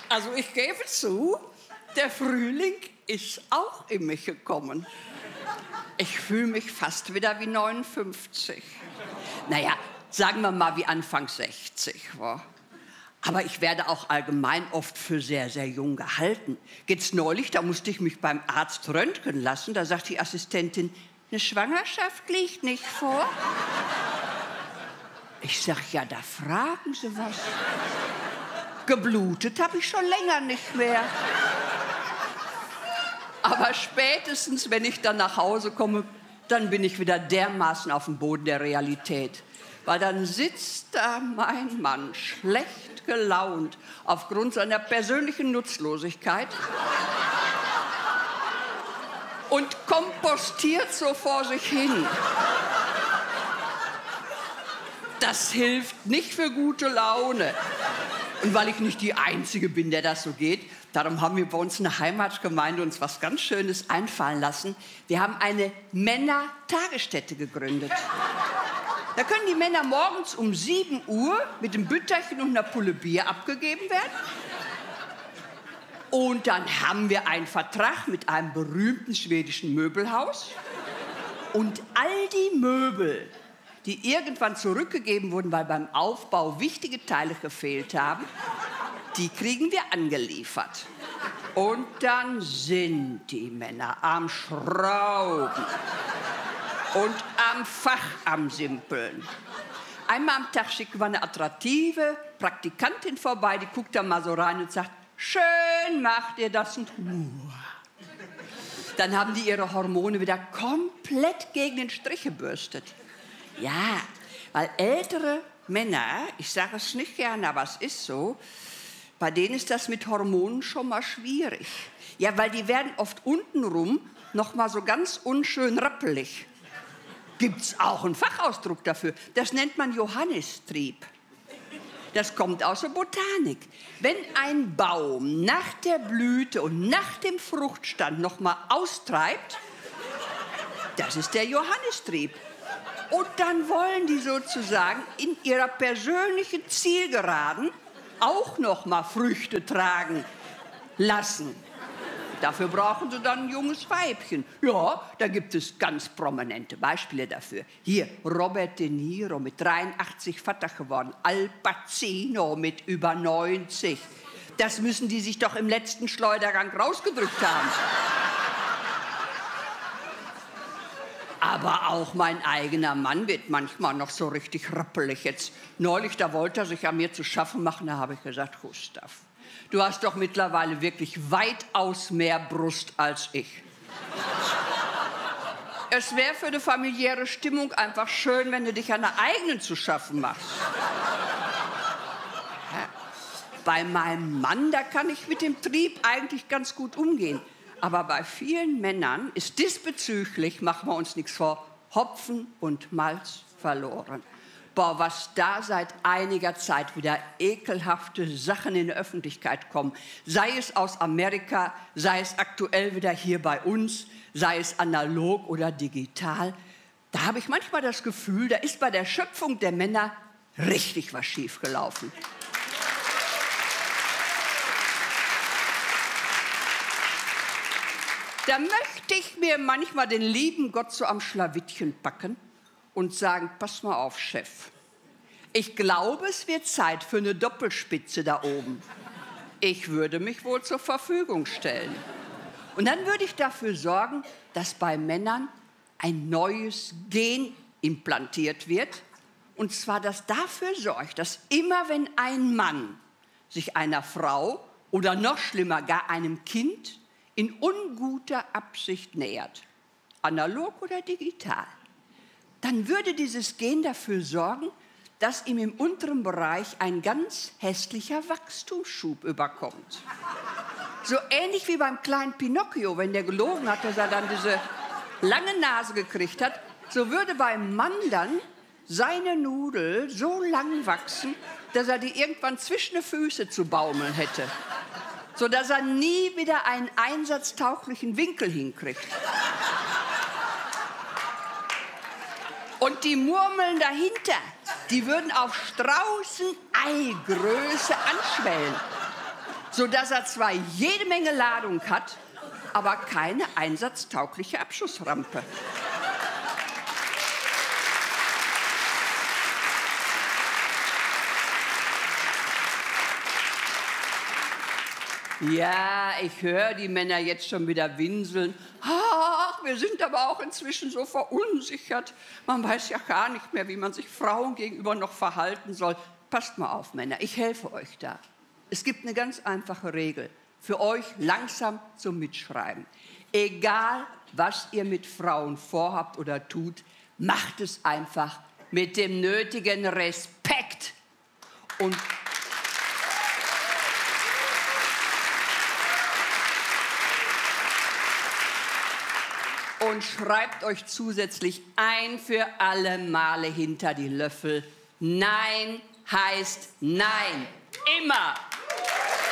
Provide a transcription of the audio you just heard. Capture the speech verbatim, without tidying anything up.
Also ich gebe zu, der Frühling ist auch in mich gekommen. Ich fühle mich fast wieder wie neunundfünfzig. Naja, sagen wir mal wie Anfang sechzig. Wa? Aber ich werde auch allgemein oft für sehr, sehr jung gehalten. Jetzt neulich, da musste ich mich beim Arzt röntgen lassen. Da sagt die Assistentin, eine Schwangerschaft liegt nicht vor. Ich sag, ja, da fragen Sie was. Geblutet habe ich schon länger nicht mehr. Aber spätestens, wenn ich dann nach Hause komme, dann bin ich wieder dermaßen auf dem Boden der Realität. Weil dann sitzt da mein Mann, schlecht gelaunt, aufgrund seiner persönlichen Nutzlosigkeit und kompostiert so vor sich hin. Das hilft nicht für gute Laune. Und weil ich nicht die Einzige bin, der das so geht, darum haben wir bei uns in der Heimatgemeinde uns was ganz Schönes einfallen lassen. Wir haben eine Männer-Tagesstätte gegründet. Da können die Männer morgens um sieben Uhr mit einem Bütterchen und einer Pulle Bier abgegeben werden. Und dann haben wir einen Vertrag mit einem berühmten schwedischen Möbelhaus. Und all die Möbel, die irgendwann zurückgegeben wurden, weil beim Aufbau wichtige Teile gefehlt haben, die kriegen wir angeliefert. Und dann sind die Männer am Schrauben und am Fach am Simpeln. Einmal am Tag schicken wir eine attraktive Praktikantin vorbei, die guckt da mal so rein und sagt, schön macht ihr das und uh. Dann haben die ihre Hormone wieder komplett gegen den Strich gebürstet. Ja, weil ältere Männer, ich sage es nicht gerne, aber es ist so, bei denen ist das mit Hormonen schon mal schwierig. Ja, weil die werden oft untenrum noch mal so ganz unschön rappelig. Gibt's auch einen Fachausdruck dafür. Das nennt man Johannistrieb. Das kommt aus der Botanik. Wenn ein Baum nach der Blüte und nach dem Fruchtstand noch mal austreibt, das ist der Johannistrieb. Und dann wollen die sozusagen in ihrer persönlichen Zielgeraden auch noch mal Früchte tragen lassen. Dafür brauchen sie dann ein junges Weibchen. Ja, da gibt es ganz prominente Beispiele dafür. Hier, Robert De Niro mit dreiundachtzig Vater geworden, Al Pacino mit über neunzig. Das müssen die sich doch im letzten Schleudergang rausgedrückt haben. Aber auch mein eigener Mann wird manchmal noch so richtig rappelig. Jetzt neulich, da wollte er sich an mir zu schaffen machen, da habe ich gesagt, Gustav, du hast doch mittlerweile wirklich weitaus mehr Brust als ich. Es wäre für eine familiäre Stimmung einfach schön, wenn du dich an der eigenen zu schaffen machst. Bei meinem Mann, da kann ich mit dem Trieb eigentlich ganz gut umgehen. Aber bei vielen Männern ist diesbezüglich, machen wir uns nichts vor, Hopfen und Malz verloren. Boah, was da seit einiger Zeit wieder ekelhafte Sachen in der Öffentlichkeit kommen. Sei es aus Amerika, sei es aktuell wieder hier bei uns, sei es analog oder digital. Da habe ich manchmal das Gefühl, da ist bei der Schöpfung der Männer richtig was schiefgelaufen. Da möchte ich mir manchmal den lieben Gott so am Schlawittchen packen und sagen, pass mal auf, Chef. Ich glaube, es wird Zeit für eine Doppelspitze da oben. Ich würde mich wohl zur Verfügung stellen. Und dann würde ich dafür sorgen, dass bei Männern ein neues Gen implantiert wird. Und zwar, das dafür sorgt, dass immer wenn ein Mann sich einer Frau oder noch schlimmer, gar einem Kind in unguter Absicht nähert, analog oder digital, dann würde dieses Gen dafür sorgen, dass ihm im unteren Bereich ein ganz hässlicher Wachstumsschub überkommt. So ähnlich wie beim kleinen Pinocchio, wenn der gelogen hat, dass er dann diese lange Nase gekriegt hat, so würde beim Mann dann seine Nudel so lang wachsen, dass er die irgendwann zwischen die Füße zu baumeln hätte, sodass er nie wieder einen einsatztauglichen Winkel hinkriegt. Und die Murmeln dahinter, die würden auf Straußeneigröße anschwellen, sodass er zwar jede Menge Ladung hat, aber keine einsatztaugliche Abschussrampe. Ja, ich höre die Männer jetzt schon wieder winseln. Ach, wir sind aber auch inzwischen so verunsichert. Man weiß ja gar nicht mehr, wie man sich Frauen gegenüber noch verhalten soll. Passt mal auf, Männer, ich helfe euch da. Es gibt eine ganz einfache Regel. Für euch langsam zum Mitschreiben. Egal, was ihr mit Frauen vorhabt oder tut, macht es einfach mit dem nötigen Respekt. Und Und schreibt euch zusätzlich ein für alle Male hinter die Löffel: Nein heißt Nein. Immer.